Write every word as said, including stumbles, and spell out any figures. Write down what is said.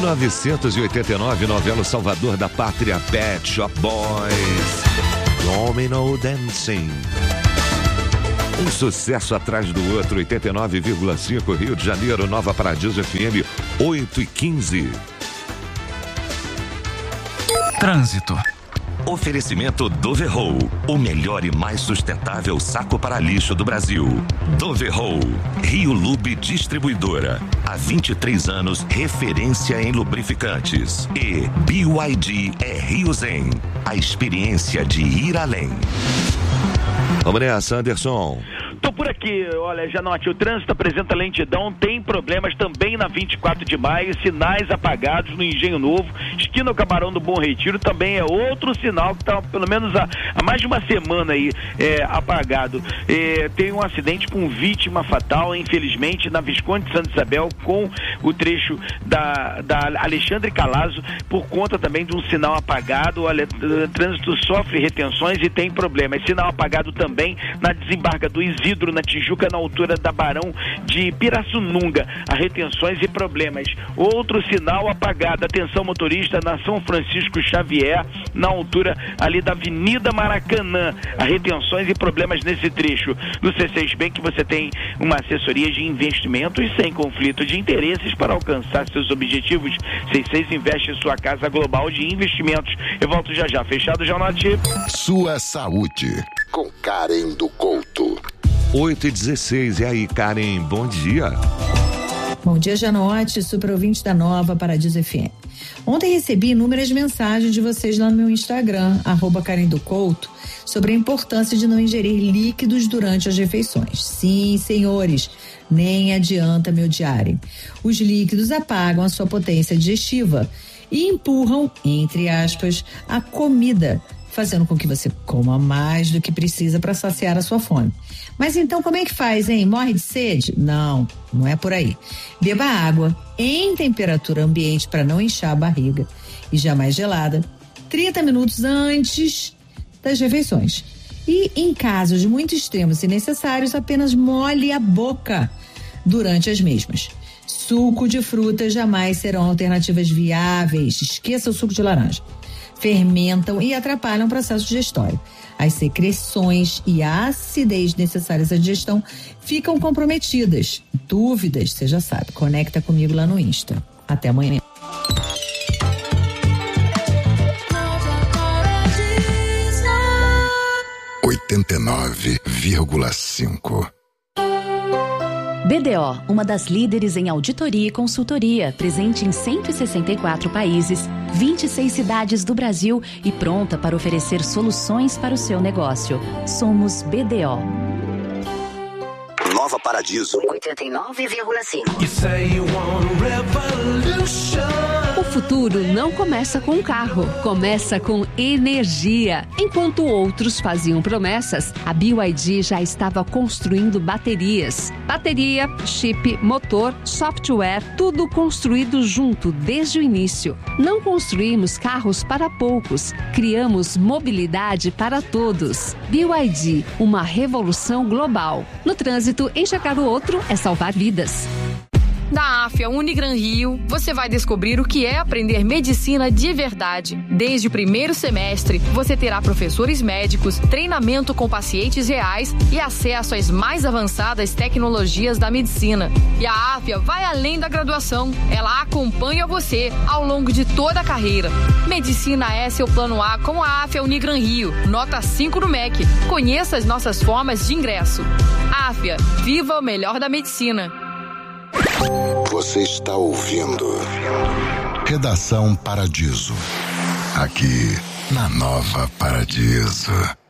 novecentos e oitenta e nove, novela Salvador da Pátria, Pet Shop Boys, Domino Dancing. Um sucesso atrás do outro. Oitenta e nove vírgula cinco, Rio de Janeiro, Nova Paradiso F M, oito e quinze. Trânsito. Oferecimento Doverroll, o melhor e mais sustentável saco para lixo do Brasil. Doverroll, Rio Lube Distribuidora. Há vinte e três anos, referência em lubrificantes. E B Y D é Rio Zen, a experiência de ir além. Vamos nessa, Anderson. Tô por aqui, olha, Janote, o trânsito apresenta lentidão, tem problemas também na vinte e quatro de maio, sinais apagados no Engenho Novo, esquina do Camarão do Bom Retiro, também é outro sinal que está pelo menos há, há mais de uma semana aí é, apagado. É, tem um acidente com vítima fatal, infelizmente, na Visconde de Santa Isabel, com o trecho da, da Alexandre Calazo, por conta também de um sinal apagado. Olha, o trânsito sofre retenções e tem problemas. Sinal apagado também na desembarca do Isidro, na Tijuca, na altura da Barão de Pirassununga, há retenções e problemas. Outro sinal apagado, atenção motorista, na São Francisco Xavier, na altura ali da Avenida Maracanã, há retenções e problemas nesse trecho. No C seis Bank você tem uma assessoria de investimentos sem conflito de interesses para alcançar seus objetivos. C seis investe em sua casa global de investimentos. Eu volto já já. Fechado, Janote? Sua saúde, com Karen do Couto. oito e dezesseis, e aí, Karen, bom dia. Bom dia, Janote, super ouvinte da Nova Paradiso F M. Ontem recebi inúmeras mensagens de vocês lá no meu Instagram, arroba Karen do Couto, sobre a importância de não ingerir líquidos durante as refeições. Sim, senhores, nem adianta me odiarem. Os líquidos apagam a sua potência digestiva e empurram, entre aspas, a comida, fazendo com que você coma mais do que precisa para saciar a sua fome. Mas então como é que faz, hein? Morre de sede? Não, não é por aí. Beba água em temperatura ambiente para não inchar a barriga e jamais gelada, trinta minutos antes das refeições. E em casos muito extremos e necessários, apenas molhe a boca durante as mesmas. Suco de frutas jamais serão alternativas viáveis. Esqueça o suco de laranja. Fermentam e atrapalham o processo digestório. As secreções e a acidez necessárias à digestão ficam comprometidas. Dúvidas, você já sabe, conecta comigo lá no Insta. Até amanhã. oitenta e nove vírgula cinco. B D O, uma das líderes em auditoria e consultoria, presente em cento e sessenta e quatro países, vinte e seis cidades do Brasil e pronta para oferecer soluções para o seu negócio. Somos B D O. Nova Paradiso oitenta e nove vírgula cinco. O futuro não começa com um carro, começa com energia. Enquanto outros faziam promessas, a B Y D já estava construindo baterias. Bateria, chip, motor, software, tudo construído junto desde o início. Não construímos carros para poucos, criamos mobilidade para todos. B Y D, uma revolução global. No trânsito, enxergar o outro é salvar vidas. Da Afia Unigran Rio, você vai descobrir o que é aprender medicina de verdade. Desde o primeiro semestre, você terá professores médicos, treinamento com pacientes reais e acesso às mais avançadas tecnologias da medicina. E a Afia vai além da graduação. Ela acompanha você ao longo de toda a carreira. Medicina é seu plano A com a Afia Unigran Rio, nota cinco no M E C. Conheça as nossas formas de ingresso. Afia, viva o melhor da medicina. Você está ouvindo Redação Paradiso, aqui na Nova Paradiso.